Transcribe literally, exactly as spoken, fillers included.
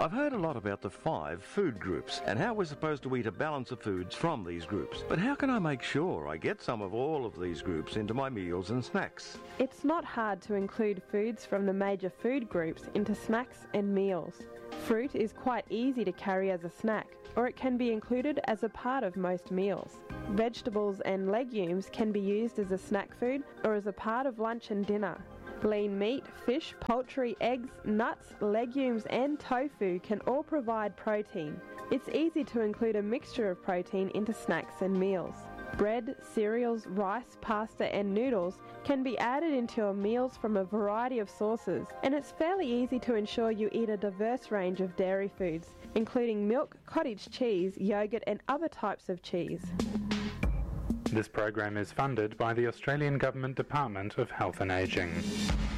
I've heard a lot about the five food groups and how we're supposed to eat a balance of foods from these groups. But how can I make sure I get some of all of these groups into my meals and snacks? It's not hard to include foods from the major food groups into snacks and meals. Fruit is quite easy to carry as a snack, or it can be included as a part of most meals. Vegetables and legumes can be used as a snack food or as a part of lunch and dinner. Lean meat, fish, poultry, eggs, nuts, legumes and tofu can all provide protein. It's easy to include a mixture of protein into snacks and meals. Bread, cereals, rice, pasta and noodles can be added into your meals from a variety of sources, and it's fairly easy to ensure you eat a diverse range of dairy foods, including milk, cottage cheese, yogurt and other types of cheese. This program is funded by the Australian Government Department of Health and Ageing.